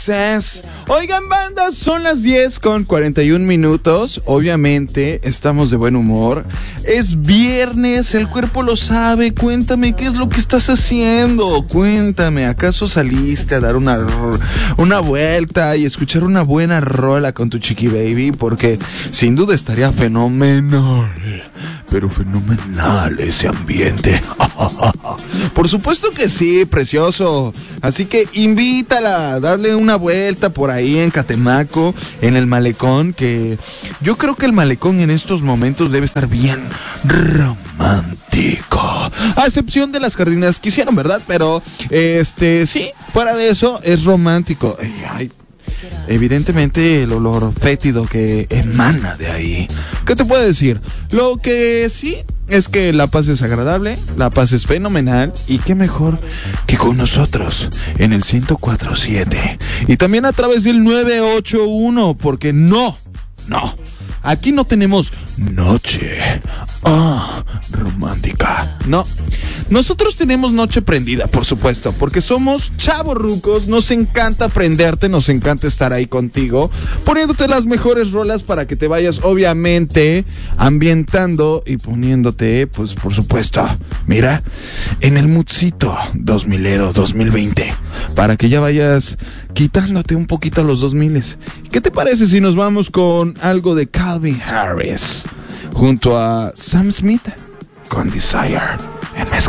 Oigan, bandas, son las 10:41. Obviamente estamos de buen humor. Es viernes, el cuerpo lo sabe. Cuéntame, ¿qué es lo que estás haciendo? Cuéntame, ¿acaso saliste a dar una vuelta y escuchar una buena rola con tu chiqui baby? Porque sin duda estaría fenomenal, pero fenomenal ese ambiente. Por supuesto que sí, precioso. Así que invítala, darle una vuelta por ahí en Catemaco, en el malecón, que yo creo que el malecón en estos momentos debe estar bien romántico. A excepción de las jardinas que hicieron, ¿verdad? Pero, sí, fuera de eso, es romántico. Ay, evidentemente el olor fétido que emana de ahí. ¿Qué te puedo decir? Lo que sí es que la paz es agradable, la paz es fenomenal, y qué mejor que con nosotros en el 104.7 y también a través del 981, porque no, aquí no tenemos noche romántica, no. Nosotros tenemos noche prendida, por supuesto, porque somos chavorrucos, nos encanta prenderte, nos encanta estar ahí contigo, poniéndote las mejores rolas para que te vayas, obviamente, ambientando y poniéndote, pues, por supuesto, mira, en el moodcito 2000ero, 2020, para que ya vayas quitándote un poquito los 2000. ¿Qué te parece si nos vamos con algo de Calvin Harris junto a Sam Smith con Desire en mezcla?